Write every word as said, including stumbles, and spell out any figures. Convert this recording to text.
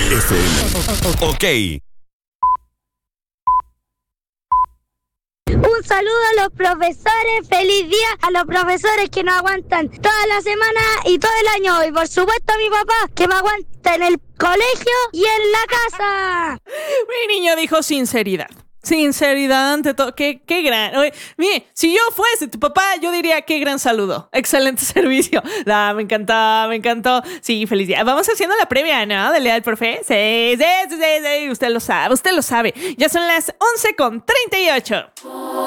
F M. Ok. Un saludo a los profesores, feliz día a los profesores que nos aguantan toda la semana y todo el año. Y por supuesto a mi papá que me aguanta en el colegio y en la casa. Mi niño dijo sinceridad. Sinceridad ante todo. Qué, qué gran. Oye, mire, si yo fuese tu papá, yo diría qué gran saludo. Excelente servicio. No, me encantó, me encantó. Sí, feliz día. Vamos haciendo la previa, ¿no? Del día del profe. Sí, sí, sí, sí, sí. Usted lo sabe, usted lo sabe. Ya son las once con treinta y ocho.